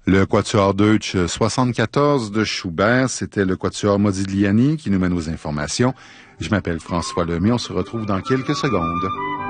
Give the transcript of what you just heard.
Le quatuor Deutsch 74 de Schubert, c'était le quatuor Modigliani qui nous mène aux informations. Je m'appelle François Lemay, on se retrouve dans quelques secondes.